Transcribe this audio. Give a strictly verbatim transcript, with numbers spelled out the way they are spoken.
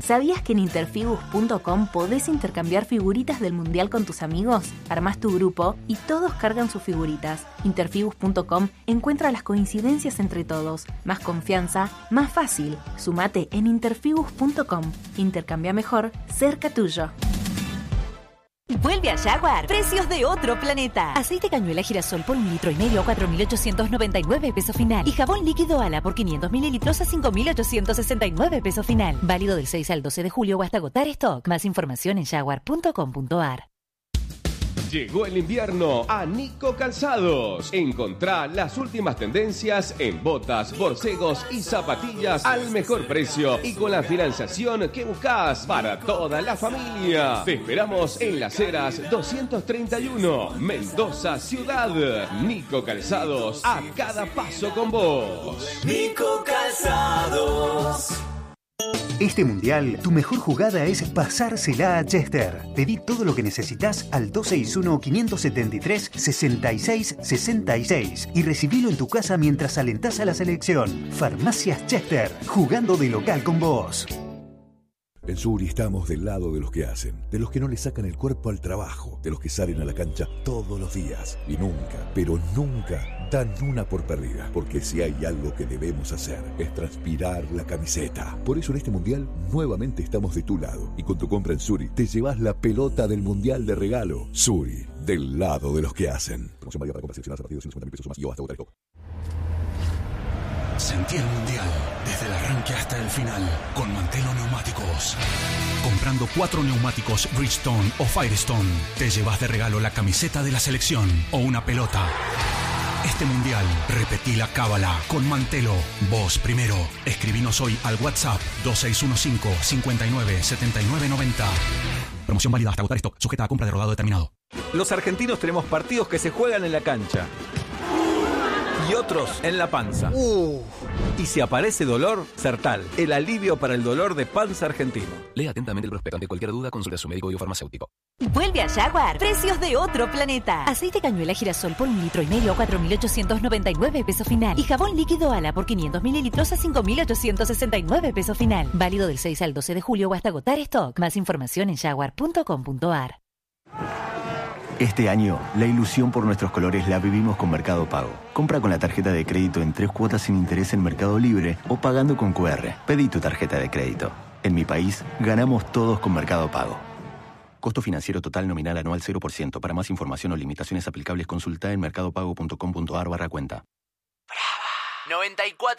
¿Sabías que en interfigus punto com podés intercambiar figuritas del Mundial con tus amigos? Armás tu grupo y todos cargan sus figuritas. interfigus punto com encuentra las coincidencias entre todos. Más confianza, más fácil. Sumate en interfigus punto com. Intercambia mejor, cerca tuyo. Vuelve a Jaguar. Precios de otro planeta. Aceite cañuela girasol por un litro y medio a cuatro mil ochocientos noventa y nueve pesos final. Y jabón líquido Ala por quinientos mililitros a cinco mil ochocientos sesenta y nueve pesos final. Válido del seis al doce de julio o hasta agotar stock. Más información en jaguar punto com punto a r. Llegó el invierno a Nico Calzados. Encontrá las últimas tendencias en botas, borcegos y zapatillas al mejor precio y con la financiación que buscás para toda la familia. Te esperamos en Las Heras doscientos treinta y uno, Mendoza Ciudad. Nico Calzados, a cada paso con vos. Nico Calzados. Este mundial, tu mejor jugada es pasársela a Chester. Pedí todo lo que necesitas al dos seis uno, cinco siete tres, seis seis seis seis y recibilo en tu casa mientras alentás a la selección. Farmacias Chester, jugando de local con vos. En Suri estamos del lado de los que hacen, de los que no le sacan el cuerpo al trabajo, de los que salen a la cancha todos los días y nunca, pero nunca dan una por perdida, porque si hay algo que debemos hacer es transpirar la camiseta. Por eso en este mundial nuevamente estamos de tu lado y con tu compra en Suri te llevas la pelota del mundial de regalo. Suri, del lado de los que hacen. Promoción válida para compras seleccionadas a partir de doscientos cincuenta mil pesos o más y o hasta agotar stock. Sentí el mundial desde el arranque hasta el final con Mantelo Neumáticos. Comprando cuatro neumáticos Bridgestone o Firestone, te llevas de regalo la camiseta de la selección o una pelota. Este mundial, repetí la cábala con Mantelo. Vos primero. Escribinos hoy al WhatsApp dos seis uno cinco, cinco nueve, siete nueve nueve cero. Promoción válida hasta agotar stock, sujeta a compra de rodado determinado. Los argentinos tenemos partidos que se juegan en la cancha y otros en la panza. Uh. Y si aparece dolor, Sertal, el alivio para el dolor de panza argentino. Lea atentamente el prospecto. Ante cualquier duda, consulte a su médico o farmacéutico. Vuelve a Jaguar. Precios de otro planeta. Aceite cañuela girasol por un litro y medio a cuatro mil ochocientos noventa y nueve pesos final. Y jabón líquido Ala por quinientos mililitros a cinco mil ochocientos sesenta y nueve pesos final. Válido del seis al doce de julio o hasta agotar stock. Más información en jaguar punto com punto a r. Este año, la ilusión por nuestros colores la vivimos con Mercado Pago. Compra con la tarjeta de crédito en tres cuotas sin interés en Mercado Libre o pagando con cu erre. Pedí tu tarjeta de crédito. En mi país, ganamos todos con Mercado Pago. Costo financiero total nominal anual cero por ciento. Para más información o limitaciones aplicables, consulta en mercadopago punto com punto a r barra cuenta. Brava. noventa y cuatro